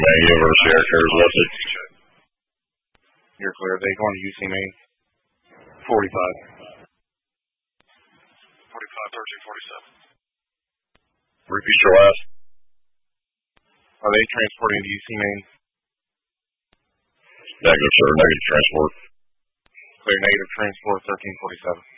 Maine University Air Carriers listed. You're clear. They going to UC Maine? 45. 45, 13, 47. Repeat your last. Are they transporting to UC Maine? Negative, sir. Negative transport. Clear negative transport, 1347.